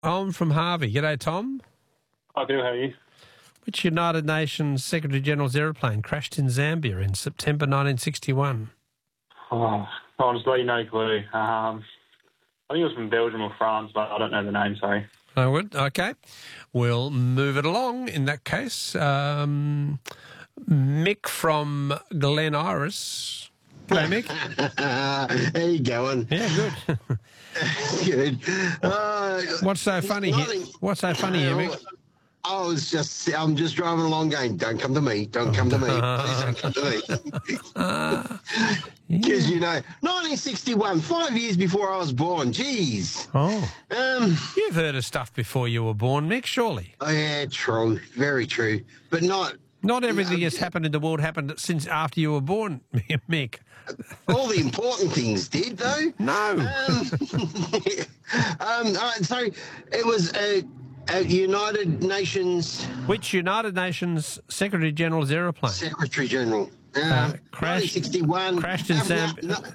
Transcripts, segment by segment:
Tom from Harvey. G'day, Tom. I do, how are you? Which United Nations Secretary-General's aeroplane crashed in Zambia in September 1961? Oh, honestly, no clue. I think it was from Belgium or France, but I don't know the name, sorry. I would. Okay. We'll move it along in that case. Mick from Glen Iris. G'day, Mick. How you going? Yeah, good. Good. What's so funny here? What's so funny here, Mick? I'm just driving along going, don't come to me, don't come to me, please don't come to me. Because, 1961, 5 years before I was born, jeez. Oh. You've heard of stuff before you were born, Mick, surely? Oh, yeah, true, very true. But not everything that's happened in the world happened since after you were born, Mick. All the important things did, though. No. So it was a United Nations... Which United Nations Secretary-General's aeroplane? Secretary-General. Crashed 1961. Crashed in Zambia.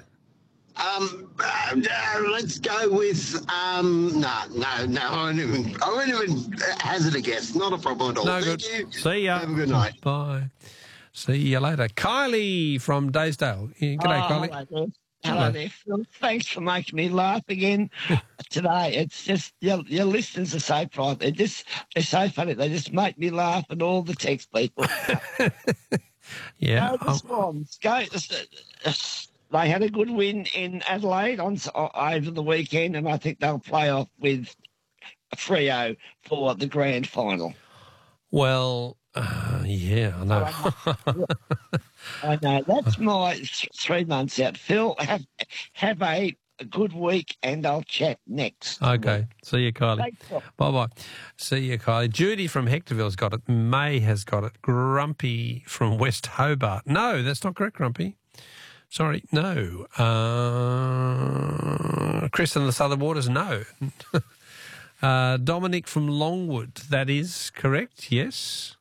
Let's go with no. I won't even hazard a guess. Not a problem at all. No Thank good. you. See ya. Have a good night. Bye. See you later. Kylie from Daysdale. G'day, Kylie. Hello there, Phil. Thanks for making me laugh again today. It's just your listeners are so private. They're so funny. They just make me laugh, and all the text people. Yeah. The Swans go. They had a good win in Adelaide over the weekend, and I think they'll play off with Freo for the grand final. Well, yeah, I know. I know. That's my 3 months out. Phil, have a good week, and I'll chat next. Okay. See you, Kylie. Thanks, Phil. Bye-bye. See you, Kylie. Judy from Hectorville's got it. May has got it. Grumpy from West Hobart. No, that's not correct, Grumpy. Sorry, no. Chris in the Southern Waters, no. Dominic from Longwood, that is correct, yes.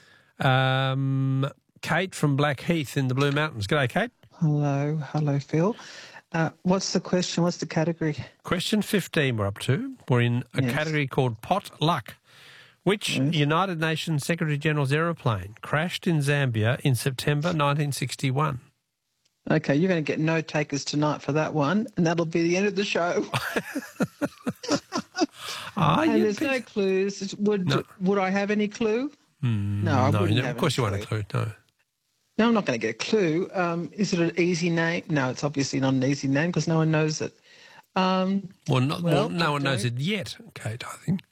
Kate from Blackheath in the Blue Mountains. G'day, Kate. Hello, Phil. What's the question? What's the category? Question 15 we're up to. We're in a category called Pot Luck. Which United Nations Secretary-General's aeroplane crashed in Zambia in September 1961? Okay, you're going to get no takers tonight for that one, and that'll be the end of the show. And there's no clues. Would I have any clue? No, I wouldn't have. Of course you won't have a clue, no. No, I'm not going to get a clue. Is it an easy name? No, it's obviously not an easy name because no one knows it. No one knows it yet, Kate, I think.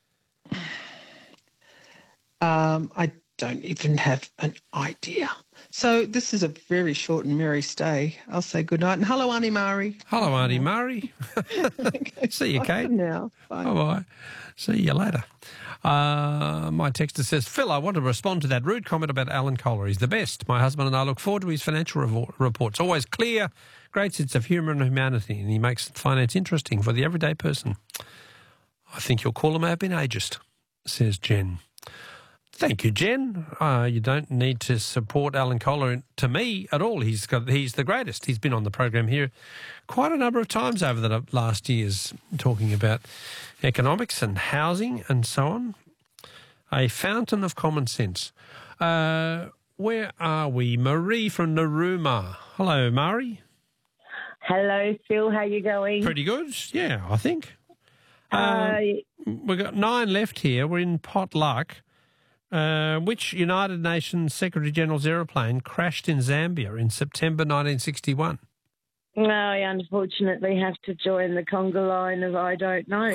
I don't even have an idea. So this is a very short and merry stay. I'll say good night. And hello, Auntie Mari. Hello, Auntie Mari. Okay, see you, Kate. Now. Bye. Bye-bye. See you later. My texter says, Phil, I want to respond to that rude comment about Alan Kohler. He's the best. My husband and I look forward to his financial reports. Always clear, great sense of humour and humanity, and he makes finance interesting for the everyday person. I think your caller may have been ageist, says Jen. Thank you, Jen. You don't need to support Alan Kohler to me at all. He's the greatest. He's been on the program here quite a number of times over the last years talking about economics and housing and so on. A fountain of common sense. Where are we? Marie from Narooma. Hello, Marie. Hello, Phil. How you going? Pretty good. Yeah, I think. We've got 9 left here. We're in pot luck. Which United Nations Secretary-General's aeroplane crashed in Zambia in September 1961? No, I unfortunately have to join the conga line of I don't know.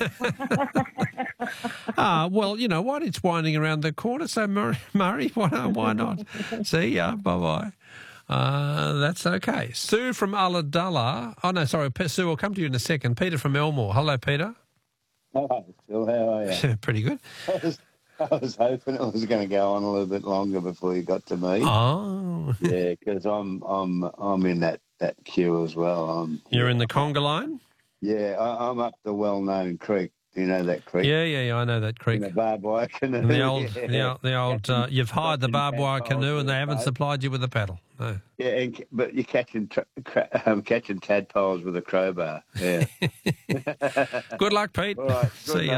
Well, you know what? It's winding around the corner, so Murray, why not? See ya. Bye-bye. That's okay. Sue from Ulladulla. Oh, no, sorry, Sue, I'll come to you in a second. Peter from Elmore. Hello, Peter. Hi, Phil. How are you? Pretty good. I was hoping it was going to go on a little bit longer before you got to me. Oh. Yeah, because I'm in that queue as well. You're in the conga line? Yeah, I'm up the well-known creek. Do you know that creek? Yeah, I know that creek. In the barbed wire canoe. And the old you've hired the barbed wire canoe and they haven't supplied you with a paddle. No. Yeah, but you're catching tadpoles with a crowbar. Yeah. Good luck, Pete. All right, see you.